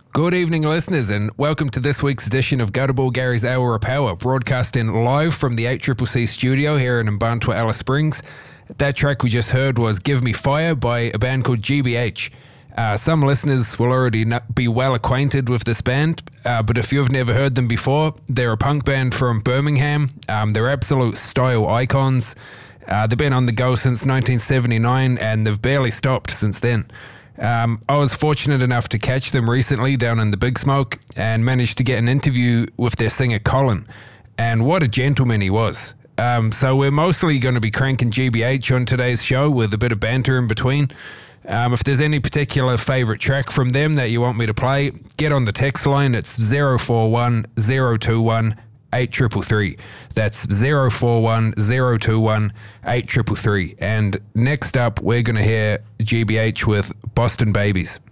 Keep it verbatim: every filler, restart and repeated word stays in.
Good evening, listeners, and welcome to this week's edition of Gutterball Gary's Hour of Power, broadcasting live from the eight C C C studio here in Mbantua, Alice Springs. That track we just heard was Give Me Fire by a band called G B H. Uh, some listeners will already not be well acquainted with this band, uh, but if you've never heard them before, they're a punk band from Birmingham. Um, they're absolute style icons. Uh, they've been on the go since nineteen seventy-nine, and they've barely stopped since then. Um, I was fortunate enough to catch them recently down in the Big Smoke and managed to get an interview with their singer Colin. And what a gentleman he was. Um, so we're mostly going to be cranking G B H on today's show with a bit of banter in between. Um, if there's any particular favourite track from them that you want me to play, get on the text line. It's zero four one, zero two one, eight three three three. That's zero four one, zero two one, eight three three three. And next up, we're going to hear G B H with Boston Babies.